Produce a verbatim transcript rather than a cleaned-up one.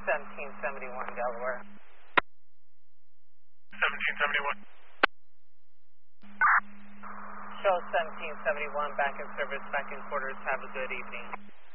seventeen seventy-one Delaware. seventeen seventy-one. Show seventeen seventy-one back in service, back in quarters. Have a good evening.